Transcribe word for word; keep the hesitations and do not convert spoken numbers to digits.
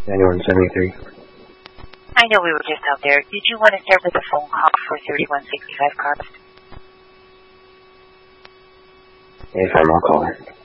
ninety-one seventy-three. I know we were just out there. Did you want to start with a phone call for thirty-one sixty-five Carpet? If I'm, I'll call her.